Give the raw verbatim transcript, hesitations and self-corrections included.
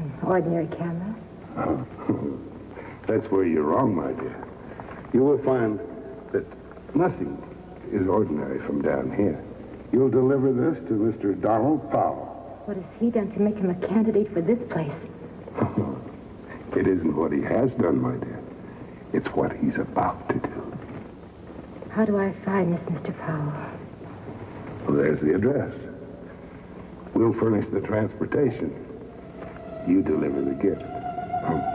an ordinary camera. That's where you're wrong, my dear. You will find that nothing is ordinary from down here. You'll deliver this to Mister Donald Powell. What has he done to make him a candidate for this place? It isn't what he has done, my dear. It's what he's about to do. How do I find this Mister Powell? Well, there's the address. We'll furnish the transportation. You deliver the gift.